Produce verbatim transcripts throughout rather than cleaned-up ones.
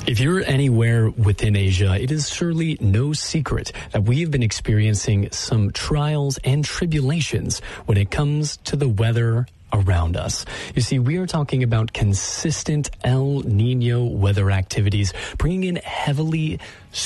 If you're anywhere within Asia, it is surely no secret that we have been experiencing some trials and tribulations when it comes to the weather around us. You see, we are talking about consistent El Nino weather activities, bringing in heavily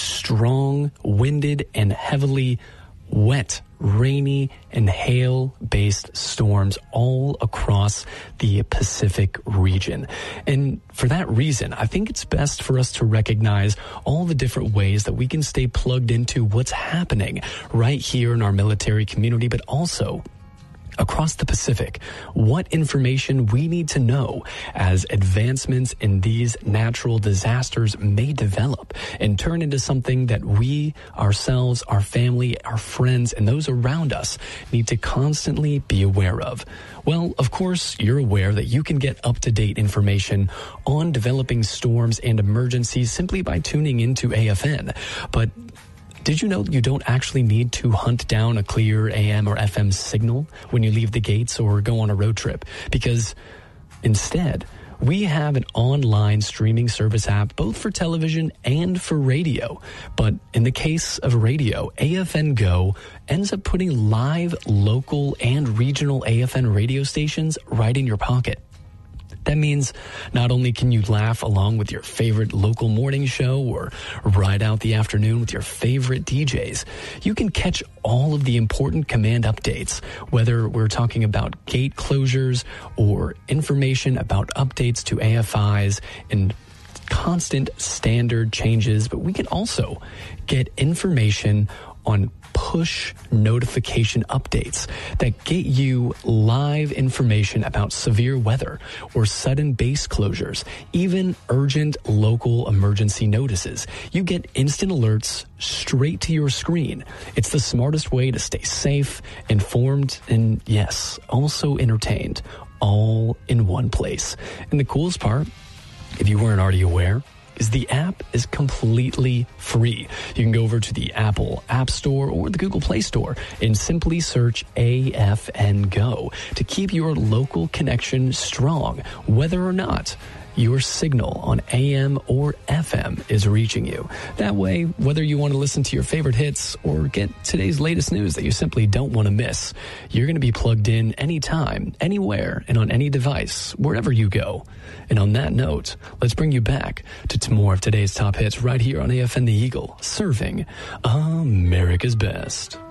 strong, winded, and heavily wet, rainy, and hail-based storms all across the Pacific region. And for that reason, I think it's best for us to recognize all the different ways that we can stay plugged into what's happening right here in our military community, but also across the Pacific, what information we need to know as advancements in these natural disasters may develop and turn into something that we ourselves, our family, our friends, and those around us need to constantly be aware of. Well, of course, you're aware that you can get up-to-date information on developing storms and emergencies simply by tuning into A F N. But did you know you don't actually need to hunt down a clear A M or F M signal when you leave the gates or go on a road trip? Because instead, we have an online streaming service app both for television and for radio. But in the case of radio, A F N Go ends up putting live local and regional A F N radio stations right in your pocket. That means not only can you laugh along with your favorite local morning show or ride out the afternoon with your favorite D Js, you can catch all of the important command updates, whether we're talking about gate closures or information about updates to A F Is and constant standard changes. But we can also get information on push notification updates that get you live information about severe weather or sudden base closures, even urgent local emergency notices. You get instant alerts straight to your screen. It's the smartest way to stay safe, informed, and yes, also entertained, all in one place. And the coolest part, if you weren't already aware, is the app is completely free. You can go over to the Apple App Store or the Google Play Store and simply search A F N Go to keep your local connection strong, whether or not your signal on A M or F M is reaching you. That way, whether you want to listen to your favorite hits or get today's latest news that you simply don't want to miss, you're going to be plugged in anytime, anywhere, and on any device, wherever you go. And on that note, let's bring you back to more of today's top hits right here on A F N The Eagle, serving America's best.